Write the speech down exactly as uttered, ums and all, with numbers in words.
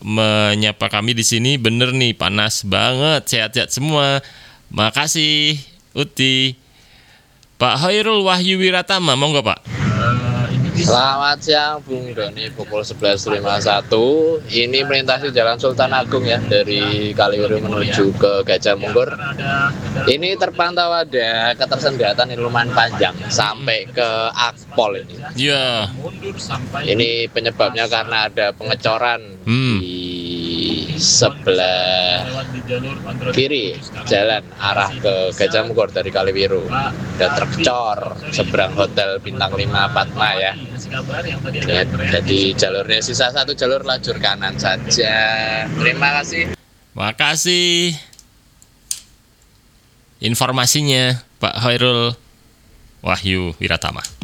menyapa kami di sini. Bener nih, panas banget. Sehat-sehat semua. Makasih Uti. Pak Hoirul Wahyu Wiratama, monggo Pak. Selamat siang Bung Doni, pukul sebelas lewat lima puluh satu. Ini melintasi Jalan Sultan Agung ya, dari Kaliwiru menuju ke Gajah Mungkur. Ini terpantau ada ketersendatan yang lumayan panjang sampai ke Akpol ini. Iya. Ini penyebabnya karena ada pengecoran Hmm. di sebelah kiri jalan arah ke Gajah Mungkur dari Kaliwiru. Ada tercor seberang Hotel Bintang lima Padma ya. Ya, jadi jalurnya sisa satu jalur lajur kanan saja. Terima kasih. Makasih informasinya Pak Hoirul Wahyu Wiratama.